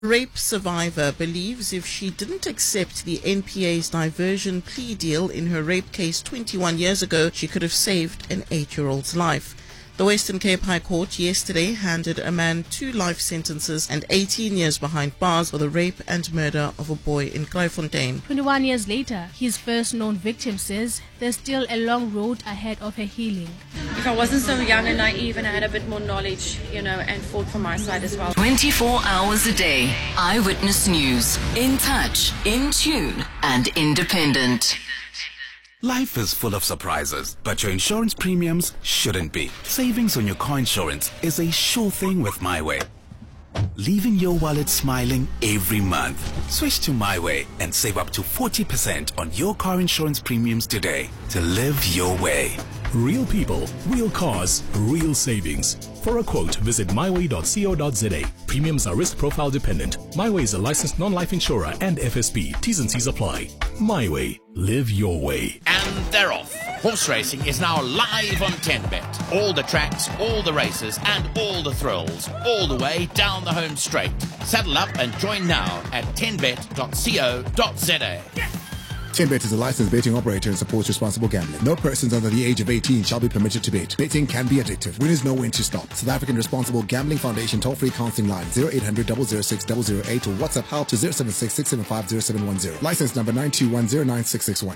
Rape survivor believes if she didn't accept the NPA's diversion plea deal in her rape case 21 years ago, she could have saved an 8-year-old's life. The Western Cape High Court yesterday handed a man 2 life sentences and 18 years behind bars for the rape and murder of a boy in Kraaifontein. 21 years later, his first known victim says there's still a long road ahead of her healing. If I wasn't so young and naive and I had a bit more knowledge, and fought for my side as well. 24 hours a day. Eyewitness News. In touch, in tune, and independent. Life is full of surprises, but your insurance premiums shouldn't be. Savings on your car insurance is a sure thing with MyWay. Leaving your wallet smiling every month. Switch to MyWay and save up to 40% on your car insurance premiums today to live your way. Real people, real cars, real savings. For a quote, visit myway.co.za. Premiums are risk profile dependent. MyWay is a licensed non-life insurer and FSP. T's and C's apply. MyWay. Live your way. And they're off. Horse racing is now live on 10Bet. All the tracks, all the races, and all the thrills. All the way down the home straight. Saddle up and join now at 10bet.co.za. 10Bet is a licensed betting operator and supports responsible gambling. No persons under the age of 18 shall be permitted to bet. Betting can be addictive. Winners know when to stop. South African Responsible Gambling Foundation toll-free counseling line 0800 006 008 or WhatsApp help to 076 675 0710. License number 921096661.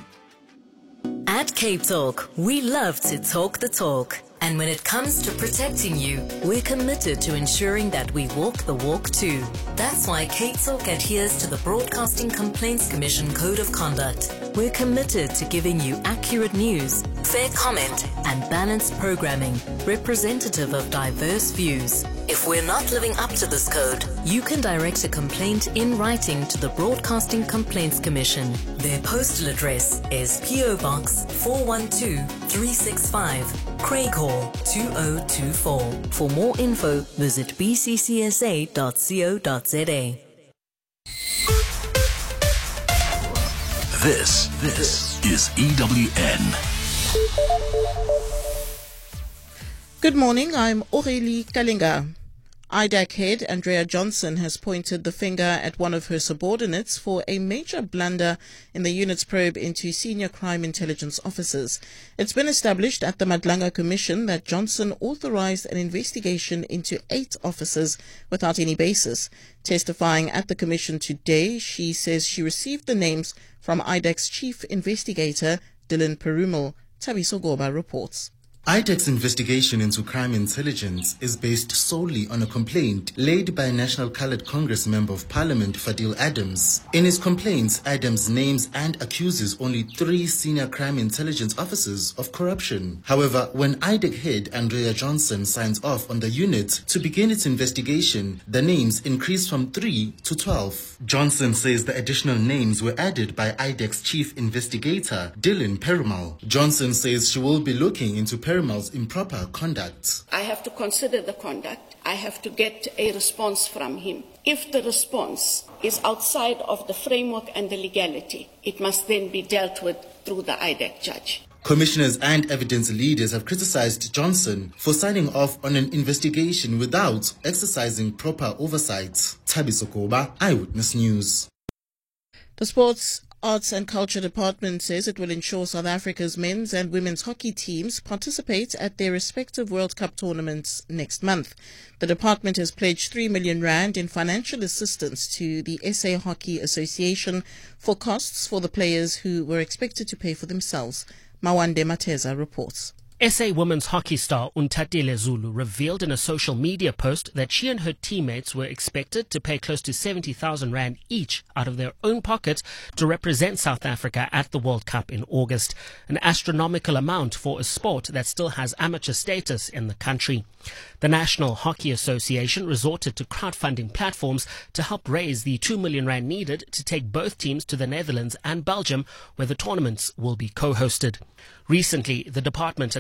At Cape Talk, we love to talk the talk. And when it comes to protecting you, we're committed to ensuring that we walk the walk too. That's why Cape Talk adheres to the Broadcasting Complaints Commission Code of Conduct. We're committed to giving you accurate news, fair comment, and balanced programming, representative of diverse views. If we're not living up to this code, you can direct a complaint in writing to the Broadcasting Complaints Commission. Their postal address is PO Box 412365, Craighall 2024. For more info, visit bccsa.co.za. This is EWN. Good morning, I'm Aurélie Kalinga. IDAC head Andrea Johnson has pointed the finger at one of her subordinates for a major blunder in the unit's probe into senior crime intelligence officers. It's been established at the Madlanga Commission that Johnson authorized an investigation into 8 officers without any basis. Testifying at the commission today, she says she received the names from IDAC's chief investigator, Dylan Perumal. Thabiso Goba reports. IDAC's investigation into crime intelligence is based solely on a complaint laid by National Coloured Congress Member of Parliament Fadil Adams. In his complaints, Adams names and accuses only 3 senior crime intelligence officers of corruption. However, when IDAC head Andrea Johnson signs off on the unit to begin its investigation, the names increase from 3 to 12. Johnson says the additional names were added by IDAC's chief investigator, Dylan Perumal. Johnson says she will be looking into Perumal's improper conduct. I have to consider the conduct. I have to get a response from him. If the response is outside of the framework and the legality, it must then be dealt with through the IDAC judge. Commissioners and evidence leaders have criticized Johnson for signing off on an investigation without exercising proper oversight. Thabiso Goba, Eyewitness News. The Sports, Arts and Culture Department says it will ensure South Africa's men's and women's hockey teams participate at their respective World Cup tournaments next month. The department has pledged 3 million rand in financial assistance to the SA Hockey Association for costs for the players who were expected to pay for themselves. Mawande Mateza reports. SA women's hockey star Untatile Zulu revealed in a social media post that she and her teammates were expected to pay close to 70,000 rand each out of their own pockets to represent South Africa at the World Cup in August, an astronomical amount for a sport that still has amateur status in the country. The National Hockey Association resorted to crowdfunding platforms to help raise the 2 million rand needed to take both teams to the Netherlands and Belgium, where the tournaments will be co-hosted. Recently, the department announced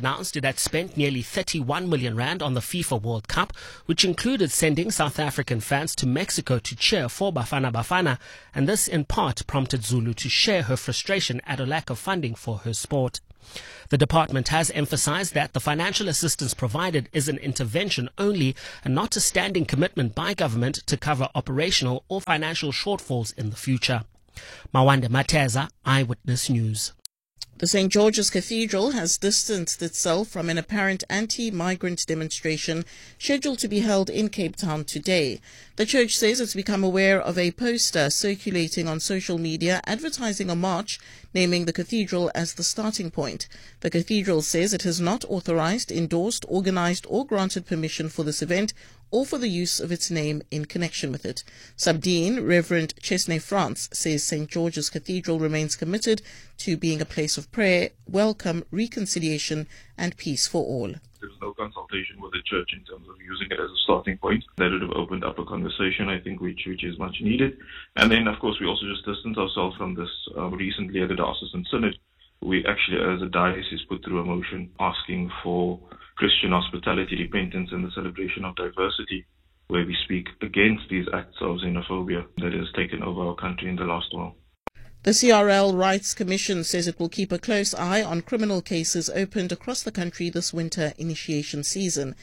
announced it had spent nearly 31 million rand on the FIFA World Cup, which included sending South African fans to Mexico to cheer for Bafana Bafana, and this in part prompted Zulu to share her frustration at a lack of funding for her sport. The department has emphasized that the financial assistance provided is an intervention only and not a standing commitment by government to cover operational or financial shortfalls in the future. Mawande Mateza, Eyewitness News. The St. George's Cathedral has distanced itself from an apparent anti-migrant demonstration scheduled to be held in Cape Town today. The church says it's become aware of a poster circulating on social media advertising a march naming the cathedral as the starting point. The cathedral says it has not authorized, endorsed, organized or granted permission for this event or for the use of its name in connection with it. Subdean Reverend Chesney France says St. George's Cathedral remains committed to being a place of prayer, welcome, reconciliation and peace for all. There was no consultation with the church in terms of using it as a starting point. That would have opened up a conversation, I think, which is much needed. And then, of course, we also just distanced ourselves from this recently at the Diocesan Synod. We actually, as a diocese, put through a motion asking for Christian hospitality, repentance, and the celebration of diversity, where we speak against these acts of xenophobia that has taken over our country in the last while. The CRL Rights Commission says it will keep a close eye on criminal cases opened across the country this winter initiation season.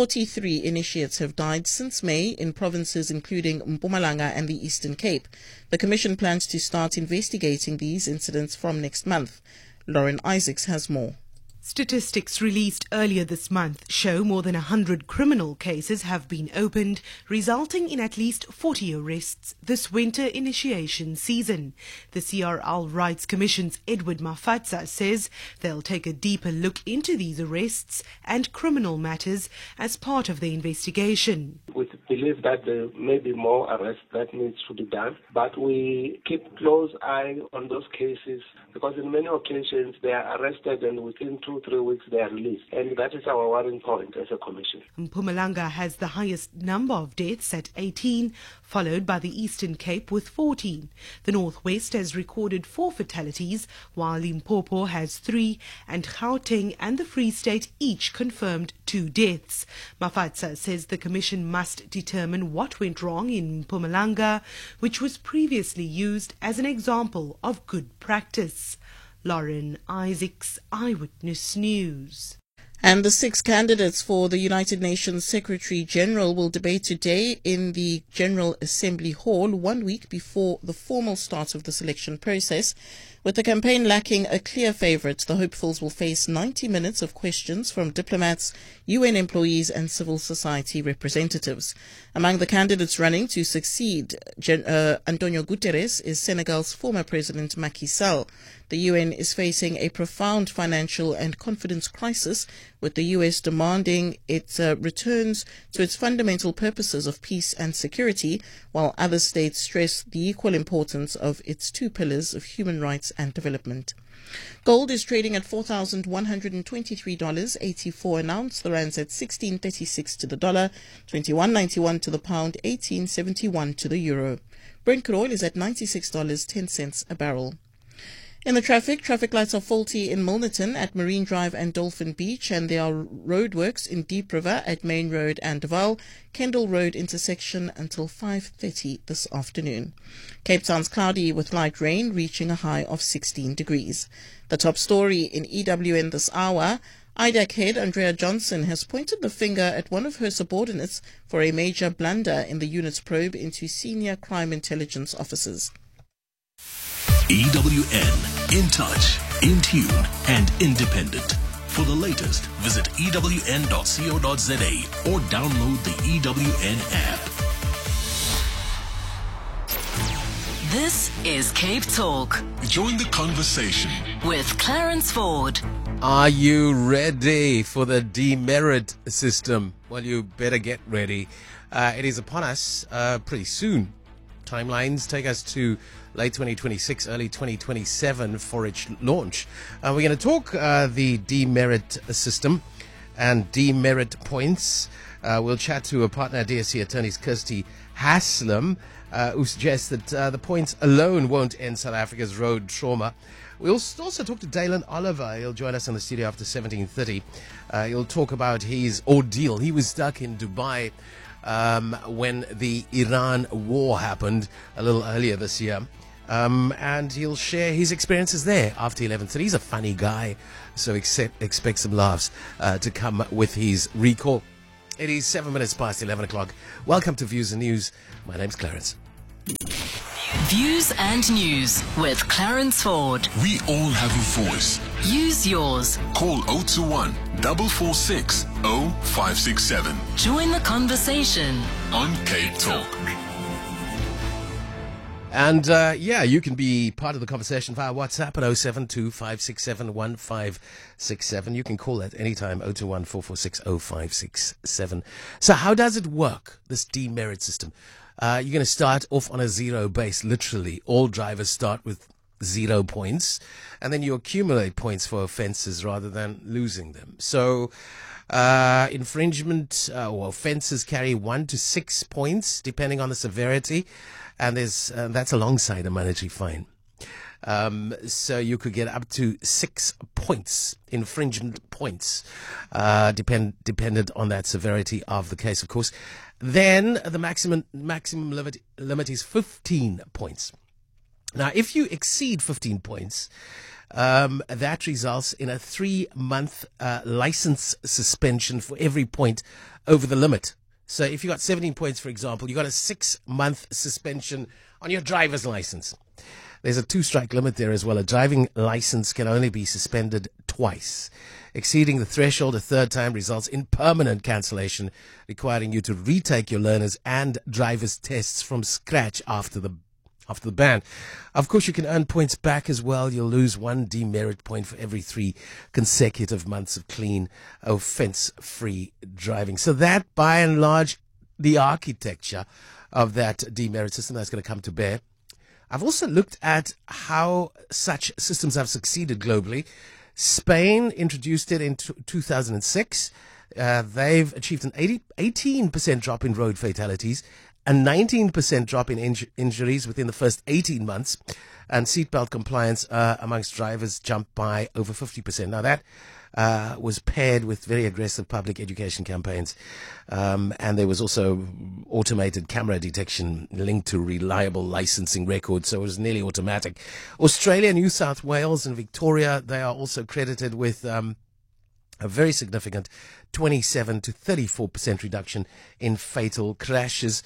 43 initiates have died since May in provinces including Mpumalanga and the Eastern Cape. The Commission plans to start investigating these incidents from next month. Lauren Isaacs has more. Statistics released earlier this month show more than 100 criminal cases have been opened, resulting in at least 40 arrests this winter initiation season. The CRL Rights Commission's Edward Mafatsa says they'll take a deeper look into these arrests and criminal matters as part of the investigation. We believe that there may be more arrests that needs to be done, but we keep close eye on those cases because in many occasions they are arrested and within 2-3 weeks they are released, and that is our worrying point as a commission. Mpumalanga has the highest number of deaths at 18, followed by the Eastern Cape with 14. The Northwest has recorded 4 fatalities, while Limpopo has 3, and Gauteng and the Free State each confirmed 2 deaths. Mafatsa says the commission must determine what went wrong in Mpumalanga, which was previously used as an example of good practice. Lauren Isaacs, Eyewitness News. And the 6 candidates for the United Nations Secretary General will debate today in the General Assembly Hall 1 week before the formal start of the selection process. With the campaign lacking a clear favourite, the hopefuls will face 90 minutes of questions from diplomats, UN employees and civil society representatives. Among the candidates running to succeed Antonio Guterres is Senegal's former President Macky Sall. The UN is facing a profound financial and confidence crisis, with the US demanding it returns to its fundamental purposes of peace and security, while other states stress the equal importance of its 2 pillars of human rights and development. Gold is trading at $4,123.84 an ounce. The rand's at 16.36 to the dollar, 21.91 to the pound, 18.71 to the euro. Brent crude oil is at $96.10 a barrel. In the traffic lights are faulty in Milnerton at Marine Drive and Dolphin Beach, and there are roadworks in Deep River at Main Road and Duval, Kendall Road intersection until 5:30 this afternoon. Cape Town's cloudy with light rain reaching a high of 16 degrees. The top story in EWN this hour: IDAC head Andrea Johnson has pointed the finger at one of her subordinates for a major blunder in the unit's probe into senior crime intelligence officers. EWN, in touch, in tune, and independent. For the latest, visit ewn.co.za or download the EWN app. This is Cape Talk. Join the conversation with Clarence Ford. Are you ready for the demerit system? Well, you better get ready. It is upon us pretty soon. Timelines take us to late 2026, early 2027 for its launch. We're going to talk the demerit system and demerit points. We'll chat to a partner at DSC attorneys, Kirsty Haslam, who suggests that the points alone won't end South Africa's road trauma. We'll also talk to Dalen Oliver. He'll join us in the studio after 17:30. He'll talk about his ordeal. He was stuck in Dubai when the Iran war happened a little earlier this year. And he'll share his experiences there after 11:30. He's a funny guy, so expect some laughs to come with his recall. It is 7 minutes past 11 o'clock. Welcome to Views and News. My name's Clarence. Views and News with Clarence Ford. We all have a voice. Use yours. Call 021 446 0567. Join the conversation on Cape Talk. And you can be part of the conversation via WhatsApp at 072-567-1567. You can call at any time, 021-446-0567. So how does it work, this demerit system? You're going to start off on a zero base, literally. All drivers start with 0 points, and then you accumulate points for offences rather than losing them. So infringement or offences carry 1 to 6 points, depending on the severity. And that's alongside a monetary fine. So you could get up to 6 points, infringement points, dependent on that severity of the case, of course. Then the maximum limit is 15 points. Now, if you exceed 15 points, that results in a 3-month license suspension for every point over the limit. So if you got 17 points, for example, you got a 6-month suspension on your driver's license. There's a 2-strike limit there as well. A driving license can only be suspended twice. Exceeding the threshold a third time results in permanent cancellation, requiring you to retake your learner's and driver's tests from scratch after the ban. Of course, you can earn points back as well. You'll lose 1 demerit point for every 3 consecutive months of clean, offense-free driving. So that, by and large, the architecture of that demerit system that's going to come to bear. I've also looked at how such systems have succeeded globally. Spain introduced it in 2006. They've achieved an 18% drop in road fatalities, a 19% drop in injuries within the first 18 months, and seatbelt compliance amongst drivers jumped by over 50%. Now that was paired with very aggressive public education campaigns, and there was also automated camera detection linked to reliable licensing records, so it was nearly automatic. Australia, New South Wales and Victoria, they are also credited with a very significant 27 to 34% reduction in fatal crashes.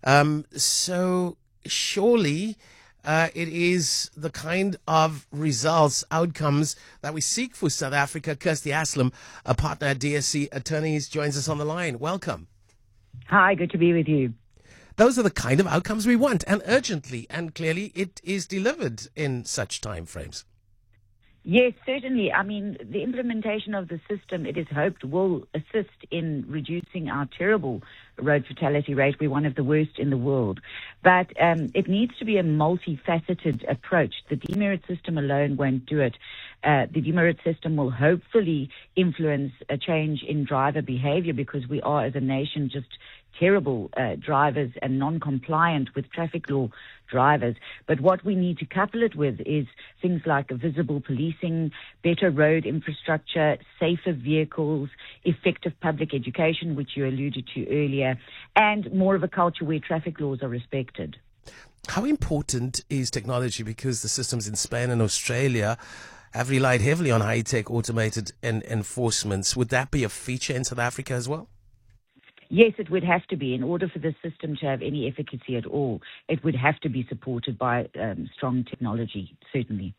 So surely it is the kind of results, outcomes that we seek for South Africa. Kirsty Aslam, a partner at DSC Attorneys, joins us on the line. Welcome. Hi, good to be with you. Those are the kind of outcomes we want, and urgently, and clearly it is delivered in such time frames. Yes, certainly. I mean, the implementation of the system, it is hoped, will assist in reducing our terrible road fatality rate. We're one of the worst in the world. But it needs to be a multifaceted approach. The demerit system alone won't do it. The demerit system will hopefully influence a change in driver behavior, because we are, as a nation, just terrible drivers and non-compliant with traffic law drivers. But what we need to couple it with is things like visible policing, better road infrastructure, safer vehicles, effective public education, which you alluded to earlier, and more of a culture where traffic laws are respected. How important is technology? Because the systems in Spain and Australia have relied heavily on high-tech automated enforcements. Would that be a feature in South Africa as well? Yes, it would have to be. In order for the system to have any efficacy at all, it would have to be supported by strong technology, certainly.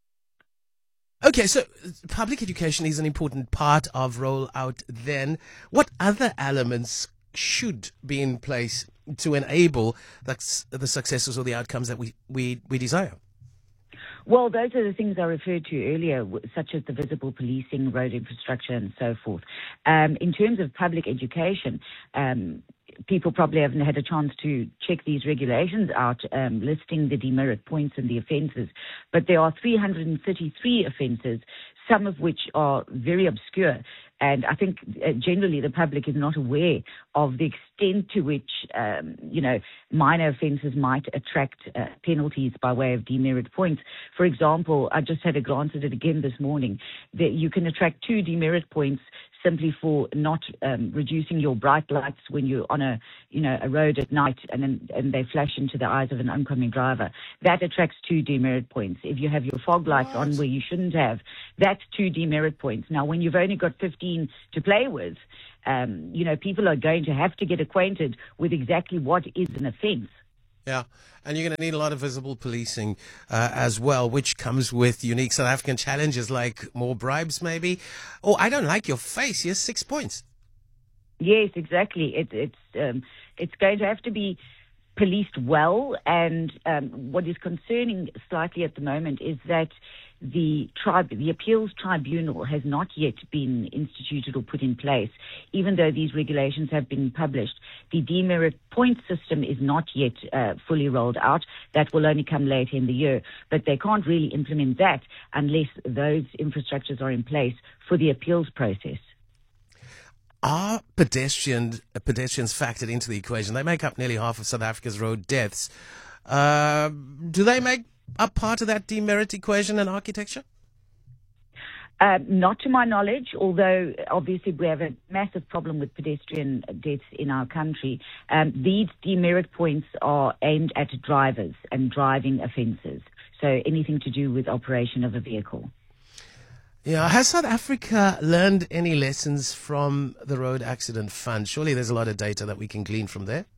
Okay, so public education is an important part of rollout then. What other elements should be in place to enable the successes or the outcomes that we desire? Well, those are the things I referred to earlier, such as the visible policing, road infrastructure, and so forth. In terms of public education, people probably haven't had a chance to check these regulations out, listing the demerit points and the offences. But there are 333 offences, some of which are very obscure. And I think generally the public is not aware of the extent to which, minor offences might attract penalties by way of demerit points. For example, I just had a glance at it again this morning, that you can attract 2 demerit points simply for not reducing your bright lights when you're on a road at night and they flash into the eyes of an oncoming driver. That attracts 2 demerit points. If you have your fog lights on where you shouldn't have, that's 2 demerit points. Now, when you've only got 15 to play with, people are going to have to get acquainted with exactly what is an offence. Yeah, and you're going to need a lot of visible policing as well, which comes with unique South African challenges like more bribes, maybe. Oh, I don't like your face. Here's 6 points. Yes, exactly. It's going to have to be policed well, and what is concerning slightly at the moment is that the appeals tribunal has not yet been instituted or put in place. Even though these regulations have been published, the demerit point system is not yet fully rolled out. That will only come later in the year. But they can't really implement that unless those infrastructures are in place for the appeals process. Are pedestrians factored into the equation? They make up nearly half of South Africa's road deaths. Do they make up part of that demerit equation and architecture? Not to my knowledge, although obviously we have a massive problem with pedestrian deaths in our country. These demerit points are aimed at drivers and driving offences, so anything to do with operation of a vehicle. Yeah, has South Africa learned any lessons from the Road Accident Fund? Surely there's a lot of data that we can glean from there.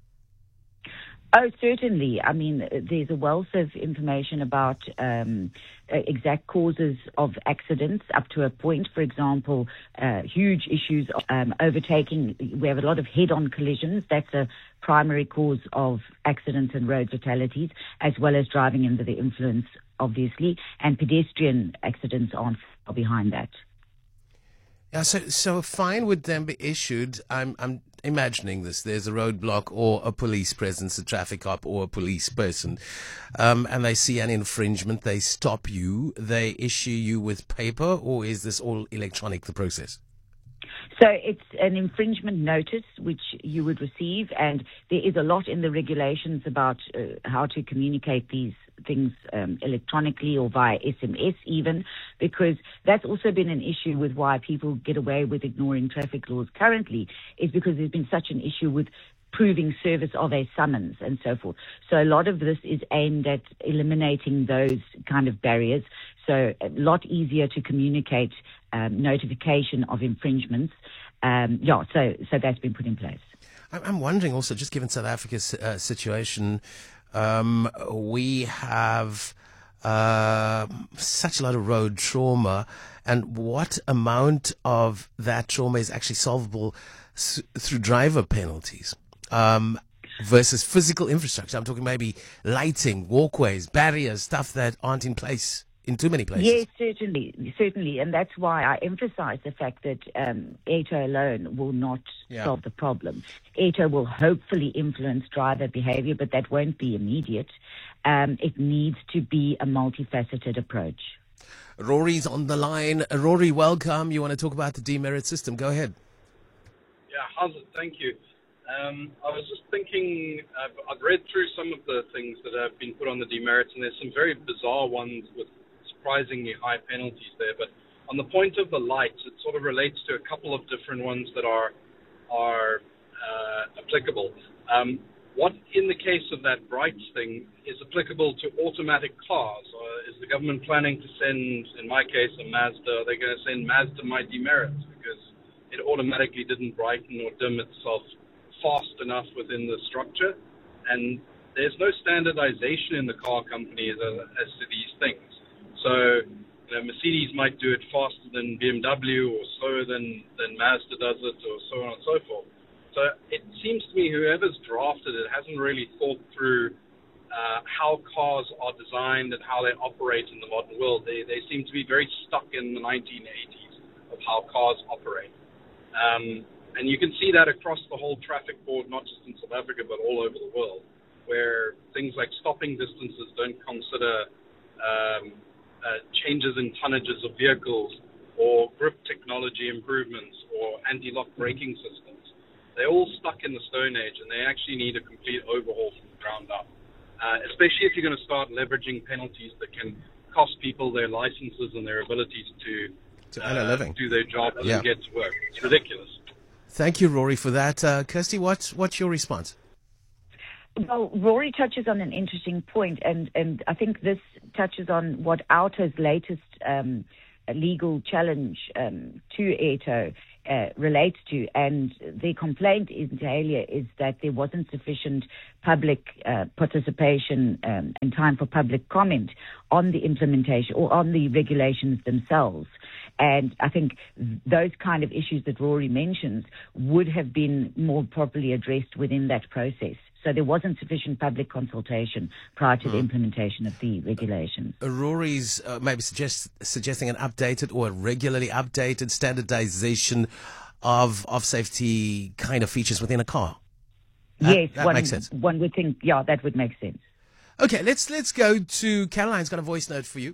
Oh, certainly. I mean, there's a wealth of information about exact causes of accidents up to a point. For example, huge issues of overtaking. We have a lot of head-on collisions. That's a primary cause of accidents and road fatalities, as well as driving under the influence, obviously, and pedestrian accidents aren't far behind that. Yeah, so a fine would then be issued. I'm imagining this. There's a roadblock or a police presence, a traffic cop or a police person, and they see an infringement. They stop you. They issue you with paper, or is this all electronic, the process? So it's an infringement notice which you would receive, and there is a lot in the regulations about how to communicate these things electronically or via SMS even, because that's also been an issue with why people get away with ignoring traffic laws currently, is because there's been such an issue with proving service of a summons and so forth. So a lot of this is aimed at eliminating those kind of barriers. So a lot easier to communicate notification of infringements. So that's been put in place. I'm wondering also, just given South Africa's situation, we have such a lot of road trauma, and what amount of that trauma is actually solvable through driver penalties versus physical infrastructure? I'm talking maybe lighting, walkways, barriers, stuff that aren't in place in too many places. Yes, certainly. And that's why I emphasize the fact that ATO alone will not solve the problem. ATO will hopefully influence driver behavior, but that won't be immediate. It needs to be a multifaceted approach. Rory's on the line. Rory, welcome. You want to talk about the demerit system? Go ahead. Yeah, how's it? Thank you. I was just thinking, I've read through some of the things that have been put on the demerits, and there's some very bizarre ones with surprisingly high penalties there. But on the point of the lights, it sort of relates to a couple of different ones that are applicable. What, in the case of that brights thing, is applicable to automatic cars? Is the government planning to send, in my case, a Mazda? Are they going to send Mazda my demerits because it automatically didn't brighten or dim itself fast enough within the structure? And there's no standardization in the car company as to these things. So, Mercedes might do it faster than BMW or slower than Mazda does it, or so on and so forth. So it seems to me whoever's drafted it hasn't really thought through how cars are designed and how they operate in the modern world. They seem to be very stuck in the 1980s of how cars operate. And you can see that across the whole traffic board, not just in South Africa, but all over the world, where things like stopping distances don't consider changes in tonnages of vehicles or grip technology improvements or anti-lock braking systems. They're all stuck in the Stone Age, and they actually need a complete overhaul from the ground up, especially if you're going to start leveraging penalties that can cost people their licenses and their abilities to earn a living, do their job and Yeah. get to work. It's ridiculous. Thank you, Rory, for that. Kirsty, what's your response? Well, Rory touches on an interesting point, and I think this touches on what AUTO's latest legal challenge to Airto relates to. And the complaint inter alia is that there wasn't sufficient public participation and time for public comment on the implementation or on the regulations themselves. And I think those kind of issues that Rory mentions would have been more properly addressed within that process. So there wasn't sufficient public consultation prior to the implementation of the regulations. Rory's maybe suggesting an updated or a regularly updated standardization of safety kind of features within a car. Yes, that makes sense. One would think, yeah, that would make sense. Okay, let's go to Caroline's got a voice note for you.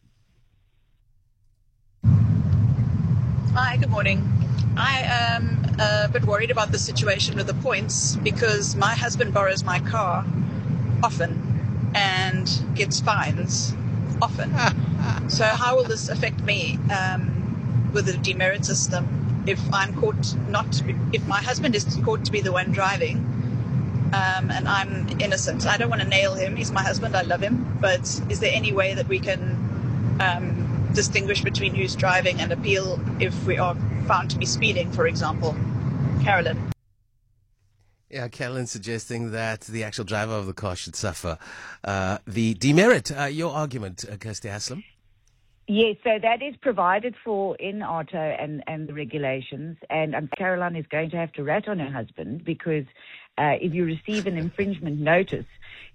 Hi, good morning. I am a bit worried about the situation with the points because my husband borrows my car often and gets fines often. So how will this affect me with the demerit system if I'm caught if my husband is caught to be the one driving and I'm innocent? I don't want to nail him. He's my husband. I love him. But is there any way that we can distinguish between who's driving and appeal if we are found to be speeding, for example? Carolyn. Yeah, Carolyn suggesting that the actual driver of the car should suffer the demerit. Your argument, Kirsty Haslam? Yes, so that is provided for in AUTO and the regulations. And Caroline is going to have to rat on her husband because if you receive an infringement notice,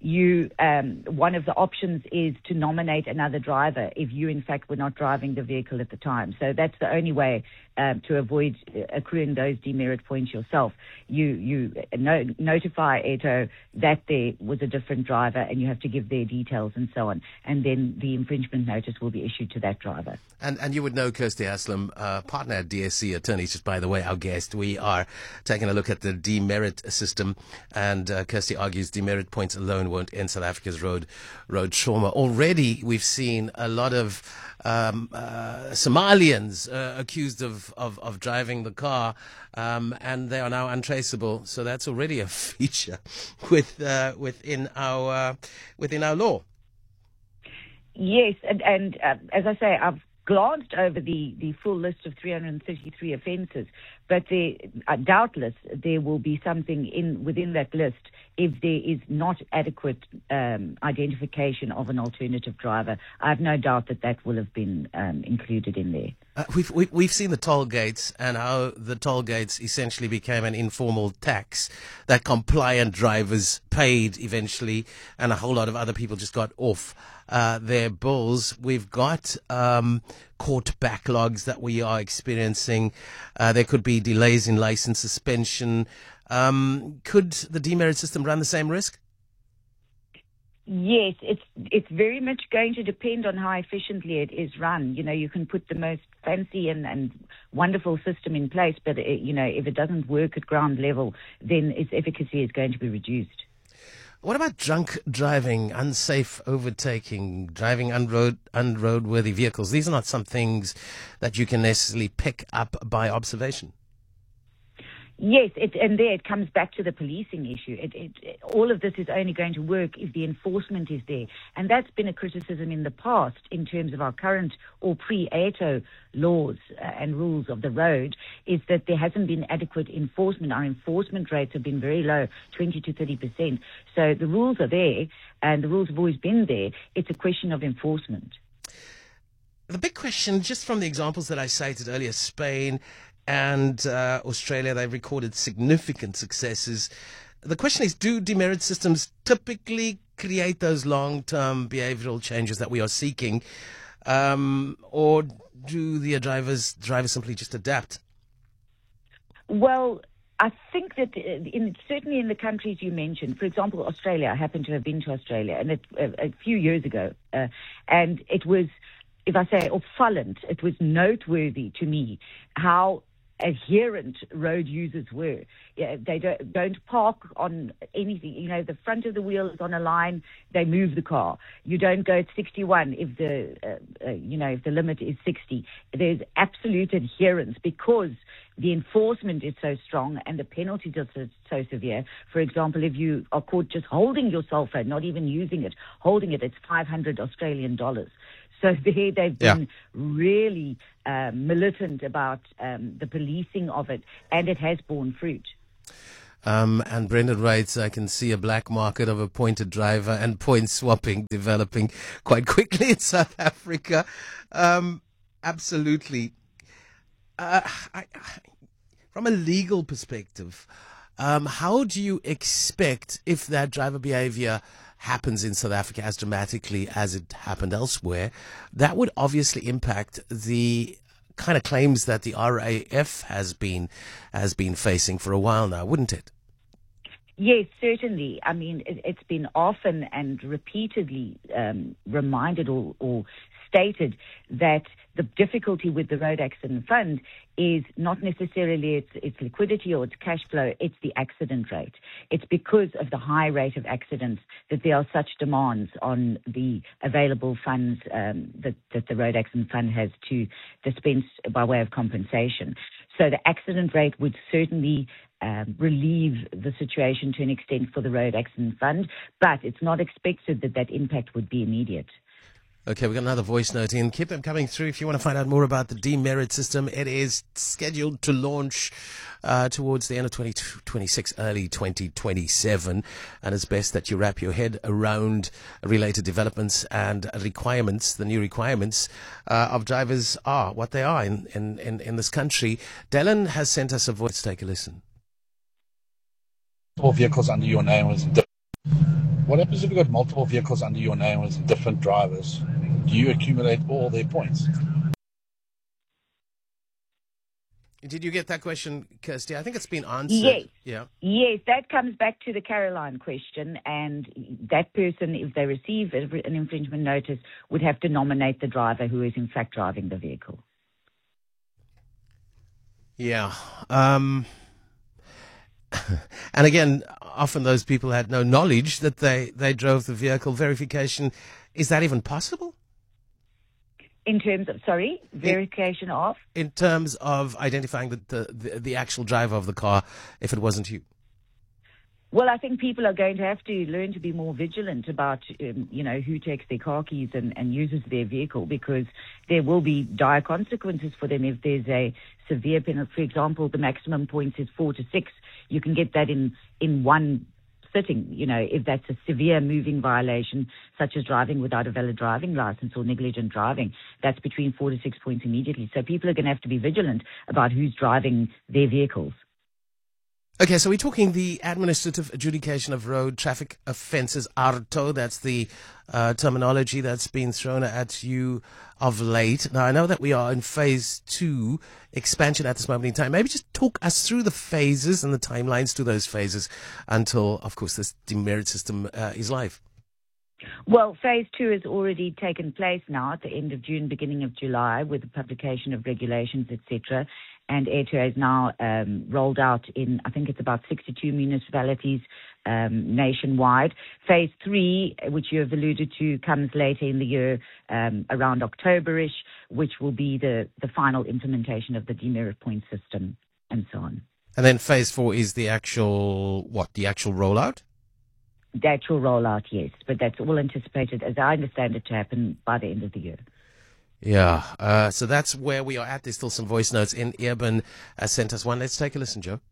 one of the options is to nominate another driver if you in fact were not driving the vehicle at the time. So that's the only way to avoid accruing those demerit points yourself. You notify Airto that there was a different driver and you have to give their details and so on, and then the infringement notice will be issued to that driver. And you would know Kirsty Haslam, partner at DSC Attorneys, just by the way, our guest. We are taking a look at the demerit system, and Kirsty argues demerit points alone won't end South Africa's road trauma. Already we've seen a lot of Somalians accused of driving the car, and they are now untraceable. So that's already a feature within our law. Yes, and as I say, I've glanced over the full list of 333 offences, but doubtless there will be something within that list if there is not adequate identification of an alternative driver. I have no doubt that will have been included in there. We've seen the toll gates and how the toll gates essentially became an informal tax that compliant drivers paid eventually, and a whole lot of other people just got off their bills. We've got court backlogs that we are experiencing. There could be delays in license suspension. Could the demerit system run the same risk? Yes, it's very much going to depend on how efficiently it is run. You know, you can put the most fancy and wonderful system in place, but if it doesn't work at ground level, then its efficacy is going to be reduced. What about drunk driving, unsafe overtaking, driving unroadworthy vehicles? These are not some things that you can necessarily pick up by observation. Yes, and there it comes back to the policing issue. All of this is only going to work if the enforcement is there. And that's been a criticism in the past in terms of our current or pre-Airto laws and rules of the road, is that there hasn't been adequate enforcement. Our enforcement rates have been very low, 20 to 30%. So the rules are there, and the rules have always been there. It's a question of enforcement. The big question, just from the examples that I cited earlier, Spain and Australia, they've recorded significant successes. The question is, do demerit systems typically create those long-term behavioral changes that we are seeking, or do the drivers simply just adapt? Well, I think that certainly in the countries you mentioned, for example, Australia, I happen to have been to Australia and a few years ago, and it was if I say opvallend, it was noteworthy to me how adherent road users were. Yeah, they don't park on anything. You know, the front of the wheel is on a line, they move the car. You don't go at 61 if if the limit is 60. There's absolute adherence because the enforcement is so strong and the penalties are so severe. For example, if you are caught just holding your cell phone, not even using it, holding it, it's 500 Australian dollars. So they've been really militant about the policing of it, and it has borne fruit. And Brendan writes, I can see a black market of appointed driver and point swapping developing quite quickly in South Africa. Absolutely. From a legal perspective, how do you expect, if that driver behavior happens in South Africa as dramatically as it happened elsewhere, that would obviously impact the kind of claims that the RAF has been facing for a while now, wouldn't it? Yes, certainly. I mean, it's been often and repeatedly reminded or stated that the difficulty with the Road Accident Fund is not necessarily its liquidity or its cash flow, it's the accident rate. It's because of the high rate of accidents that there are such demands on the available funds that the Road Accident Fund has to dispense by way of compensation. So the accident rate would certainly relieve the situation to an extent for the Road Accident Fund, but it's not expected that impact would be immediate. Okay, we've got another voice note in. Keep them coming through if you want to find out more about the demerit system. It is scheduled to launch towards the end of 2026, early 2027. And it's best that you wrap your head around related developments and requirements. The new requirements of drivers are what they are in this country. Dylan has sent us a voice. Take a listen. Multiple vehicles under your name with what happens if you've got multiple vehicles under your name with different drivers? Do you accumulate all their points? Did you get that question, Kirsty? I think it's been answered. Yes. Yes, that comes back to the Caroline question, and that person, if they receive an infringement notice, would have to nominate the driver who is in fact driving the vehicle. Yeah. And again, often those people had no knowledge that they drove the vehicle. Verification, is that even possible? In terms of, verification of? In terms of identifying the actual driver of the car, if it wasn't you. Well, I think people are going to have to learn to be more vigilant about, who takes their car keys and uses their vehicle, because there will be dire consequences for them if there's a severe penalty. For example, the maximum points is 4 to 6. You can get that in one sitting, if that's a severe moving violation, such as driving without a valid driving license or negligent driving. That's between 4 to 6 points immediately. So people are going to have to be vigilant about who's driving their vehicles. Okay, so we're talking the Administrative Adjudication of Road Traffic Offences, ARTO. That's the terminology that's been thrown at you of late. Now, I know that we are in phase 2 expansion at this moment in time. Maybe just talk us through the phases and the timelines to those phases until, of course, this demerit system is live. Well, phase 2 has already taken place now at the end of June, beginning of July, with the publication of regulations, etc. And AirTour is now rolled out in, I think it's about 62 municipalities nationwide. Phase 3, which you have alluded to, comes later in the year, around October-ish, which will be the final implementation of the demerit point system and so on. And then phase 4 is the actual rollout? The actual rollout, yes. But that's all anticipated, as I understand it, to happen by the end of the year. Yeah, so that's where we are at. There's still some voice notes in. Eben sent us one. Let's take a listen, Joe.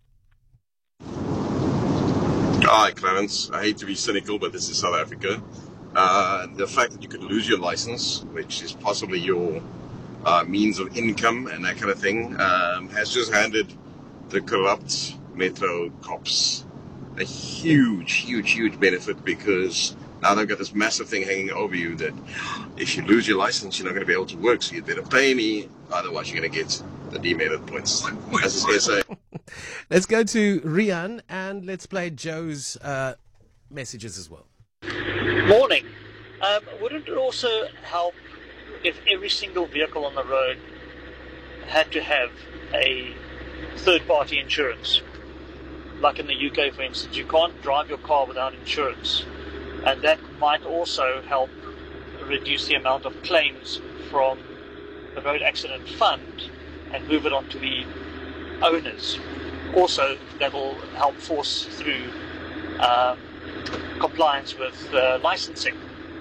Hi, Clarence. I hate to be cynical, but this is South Africa. The fact that you could lose your license, which is possibly your means of income and that kind of thing, has just handed the corrupt Metro cops a huge benefit, because now they've got this massive thing hanging over you that if you lose your license, you're not going to be able to work, so you'd better pay me, otherwise you're going to get the demerit points. As I say. Let's go to Rian and let's play Joe's messages as well. Morning. Wouldn't it also help if every single vehicle on the road had to have a third-party insurance. Like in the UK, for instance, you can't drive your car without insurance. And that might also help reduce the amount of claims from the Road Accident Fund and move it onto the owners. Also, that will help force through compliance with licensing.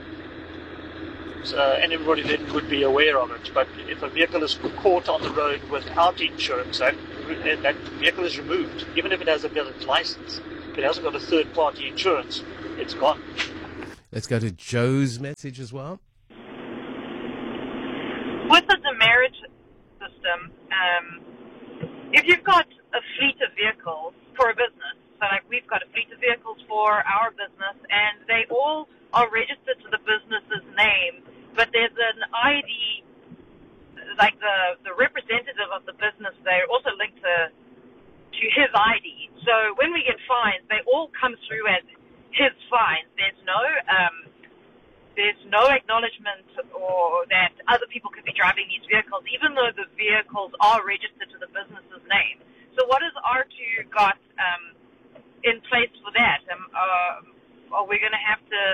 And everybody then would be aware of it. But if a vehicle is caught on the road without insurance, that vehicle is removed. Even if it has a valid license, if it hasn't got a third-party insurance, it's gone. Let's go to Joe's message as well. With the demerit system, if you've got a fleet of vehicles for a business, so like we've got a fleet of vehicles for our business, and they all are registered to the business's name, but there's an ID, like the representative of the business, they're also linked to his ID. So when we get fines, they all come through as his fines. There's no acknowledgement or that other people could be driving these vehicles, even though the vehicles are registered to the business's name. So what has R2 got in place for that? Are we going to have to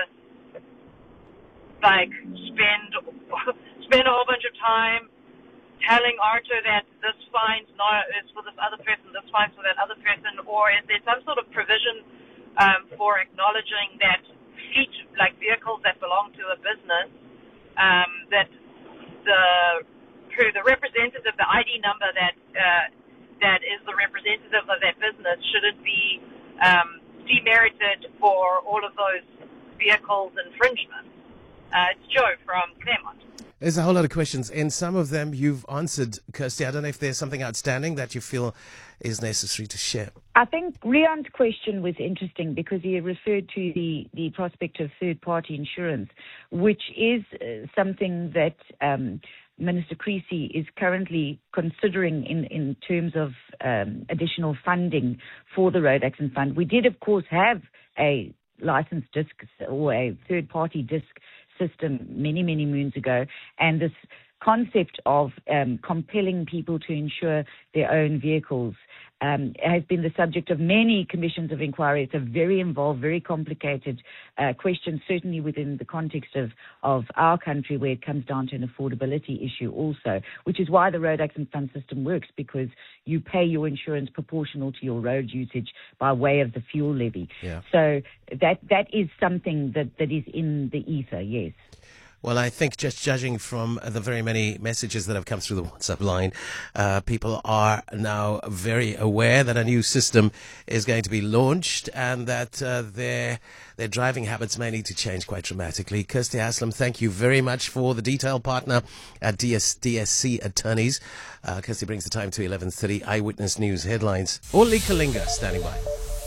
spend a whole bunch of time telling R2 that this fine's is for this other person, this fine's for that other person, or is there some sort of provision for acknowledging that fleet, like vehicles that belong to a business, that the representative, the ID number that is the representative of that business shouldn't be demerited for all of those vehicles infringements? It's Joe from Claremont. There's a whole lot of questions, and some of them you've answered, Kirsty. I don't know if there's something outstanding that you feel is necessary to share. I think Rian's question was interesting because he referred to the prospect of third-party insurance, which is something that Minister Creasy is currently considering in terms of additional funding for the Road Accident Fund. We did, of course, have a licensed disc or a third-party disc system many, many moons ago, and this concept of compelling people to insure their own vehicles has been the subject of many commissions of inquiry. It's a very involved, very complicated question, certainly within the context of our country, where it comes down to an affordability issue also, which is why the Road Accident Fund system works, because you pay your insurance proportional to your road usage by way of the fuel levy. Yeah. So that is something that is in the ether, yes. Well, I think just judging from the very many messages that have come through the WhatsApp line, people are now very aware that a new system is going to be launched and that their driving habits may need to change quite dramatically. Kirsty Haslam, thank you very much for the detail, partner at DSC Attorneys. Kirsty brings the time to 11:30. Eyewitness News headlines. Oli Kalinga standing by.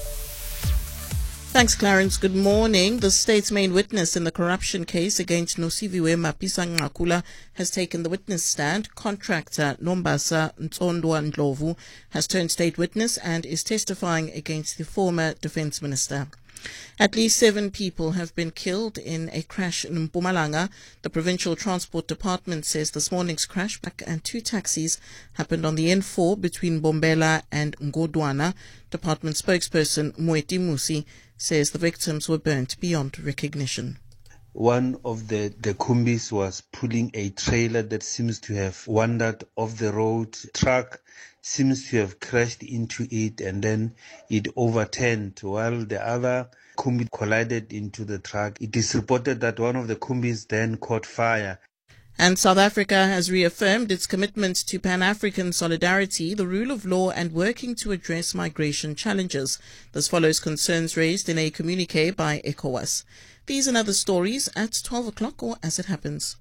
Thanks, Clarence. Good morning. The state's main witness in the corruption case against Nosiviwe Mapisa-Nqakula has taken the witness stand. Contractor Nombasa Ntsondwa Ndlovu has turned state witness and is testifying against the former defense minister. At least 7 people have been killed in a crash in Mpumalanga. The Provincial Transport Department says this morning's crash and 2 taxis happened on the N4 between Bombela and Ngodwana. Department spokesperson Moeti Musi says the victims were burnt beyond recognition. One of the combis was pulling a trailer that seems to have wandered off the road. Truck seems to have crashed into it and then it overturned while the other combi collided into the truck. It is reported that one of the combis then caught fire. And South Africa has reaffirmed its commitment to Pan-African solidarity, the rule of law and working to address migration challenges. This follows concerns raised in a communique by ECOWAS. These and other stories at 12 o'clock or as it happens.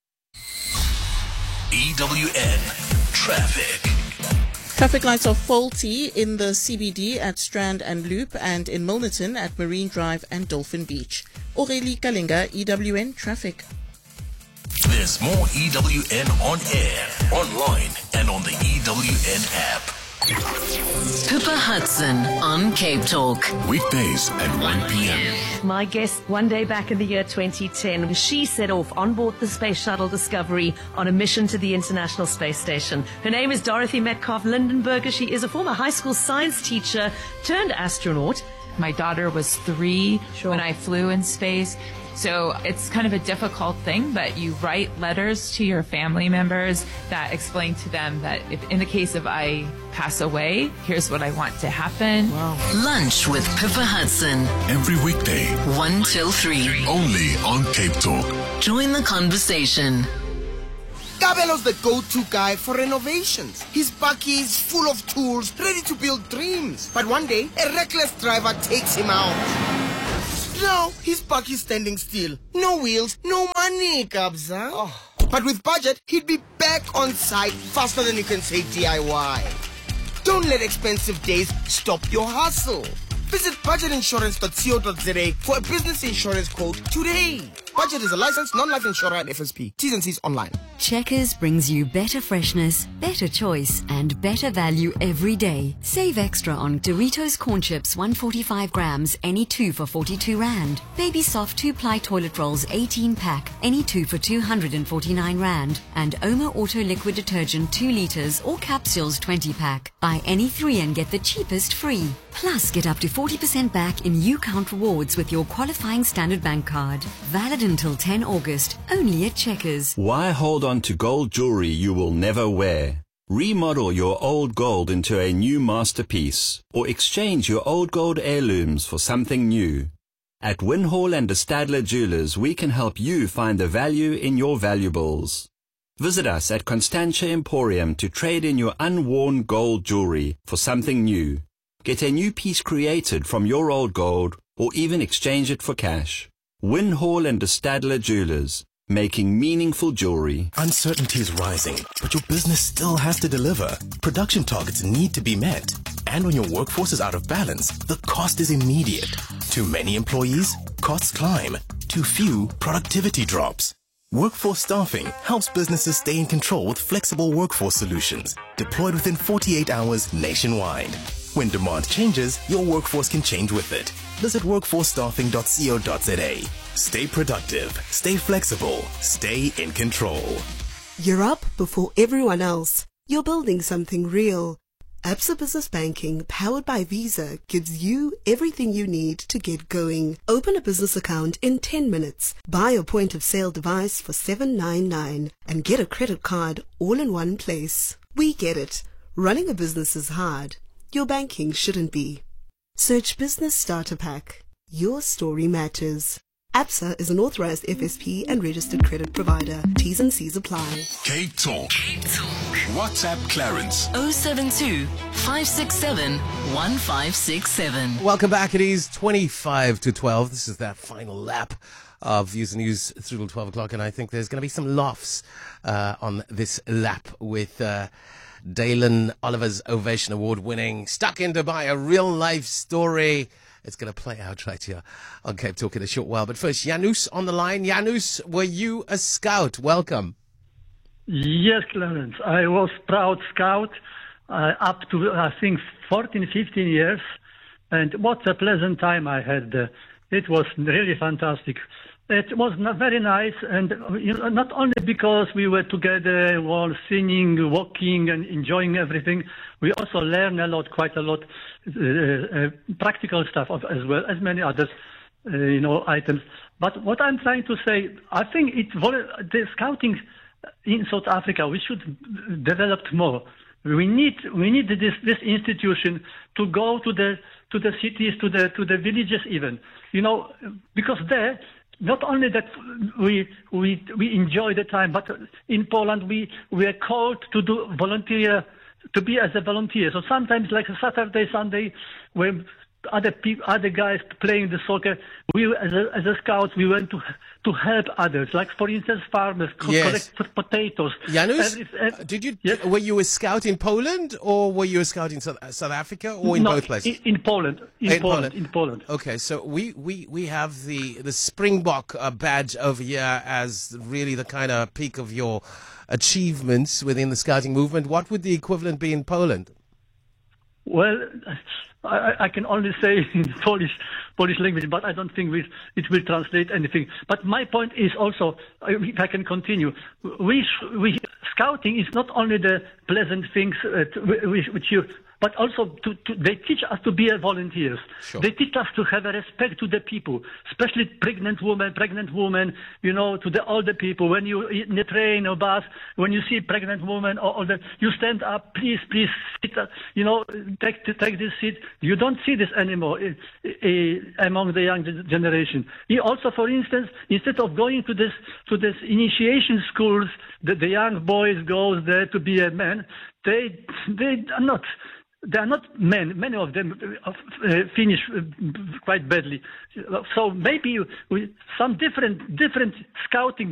EWN Traffic. Traffic lights are faulty in the CBD at Strand and Loop and in Milnerton at Marine Drive and Dolphin Beach. Aurélie Kalinga, EWN Traffic. There's more EWN on air, online, and on the EWN app. Pippa Hudson on Cape Talk. Weekdays at 1 p.m. My guest one day back in the year 2010, she set off on board the Space Shuttle Discovery on a mission to the International Space Station. Her name is Dorothy Metcalf Lindenberger. She is a former high school science teacher turned astronaut. My daughter was 3 when I flew in space. So it's kind of a difficult thing, but you write letters to your family members that explain to them that if in the case of I pass away, here's what I want to happen. Wow. Lunch with Pippa Hudson. Every weekday. 1 till 3. Only on Cape Talk. Join the conversation. Kabelo's the go-to guy for renovations. His bakkie is full of tools, ready to build dreams. But one day, a reckless driver takes him out. Now, his bakkie is standing still. No wheels, no money, Kabza. Oh. But with budget, he'd be back on site faster than you can say DIY. Don't let expensive days stop your hustle. Visit budgetinsurance.co.za for a business insurance quote today. Budget is a licensed non-life insurer at FSP. T's and C's online. Checkers brings you better freshness, better choice, and better value every day. Save extra on Doritos corn chips 145 grams, any 2 for 42 Rand. Baby Soft 2-ply toilet rolls 18 pack, any 2 for 249 Rand. And Oma Auto liquid detergent 2 liters or capsules 20 pack. Buy any 3 and get the cheapest free. Plus, get up to 40% back in U-Count rewards with your qualifying Standard Bank card. Valid until 10 August, only at Checkers. Why hold on to gold jewelry you will never wear? Remodel your old gold into a new masterpiece, or exchange your old gold heirlooms for something new. At Winhall and de Stadler Jewelers, we can help you find the value in your valuables. Visit us at Constantia Emporium to trade in your unworn gold jewelry for something new. Get a new piece created from your old gold, or even exchange it for cash. Winhall and de Stadler Jewelers, making meaningful jewelry. Uncertainty is rising, but your business still has to deliver. Production targets need to be met. And when your workforce is out of balance, the cost is immediate. Too many employees, costs climb. Too few, productivity drops. Workforce Staffing helps businesses stay in control with flexible workforce solutions, deployed within 48 hours nationwide. When demand changes, your workforce can change with it. Visit workforcestaffing.co.za. Stay productive, stay flexible, stay in control. You're up before everyone else. You're building something real. Absa Business Banking, powered by Visa, gives you everything you need to get going. Open a business account in 10 minutes. Buy a point-of-sale device for $7.99 and get a credit card all in one place. We get it. Running a business is hard. Your banking shouldn't be. Search Business Starter Pack. Your story matters. Absa is an authorized FSP and registered credit provider. T's and C's apply. Cape Talk. WhatsApp Clarence. 072 567 1567. Welcome back. It is 25 to 12. This is that final lap of Views and News through till 12 o'clock, and I think there's going to be some laughs on this lap with Dalen Oliver's Ovation Award winning Stuck in Dubai, a real life story. It's going to play out right here on Cape Talk in a short while. But first, Janus on the line. Janus, were you a scout? Welcome. Yes, Clarence. I was proud scout up to, I think, 14, 15 years. And what a pleasant time I had there. It was really fantastic. It was very nice, and not only because we were together while singing, walking, and enjoying everything, we also learned quite a lot, practical stuff as well as many others, items. But what I'm trying to say, I think the scouting in South Africa, we should develop more. We need this institution to go to the cities, to the villages even, because there. Not only that we enjoy the time, but in Poland we are called to be as a volunteer. So sometimes, like a Saturday, Sunday, when other guys playing the soccer, we as a scouts we went to help others. Like for instance, farmers collect potatoes. Janus, were you a scout in Poland, or were you a scout in South Africa, or in both places? In Poland. In Poland. Okay, so we have the Springbok badge over here as really the kind of peak of your achievements within the scouting movement. What would the equivalent be in Poland? Well, I can only say in Polish language, but I don't think it will translate anything. But my point is also, if I can continue, scouting is not only the pleasant things which you, but also they teach us to be volunteers. Sure. They teach us to have a respect to the people, especially pregnant women, you know, to the older people. When you in the train or bus, when you see pregnant woman or older, you stand up, please sit, you know, take this seat. You don't see this anymore among the young generation. Also, for instance, instead of going to this initiation schools, the young boys goes there to be a man. They are not. They are not men. Many of them finish quite badly. So maybe some different scouting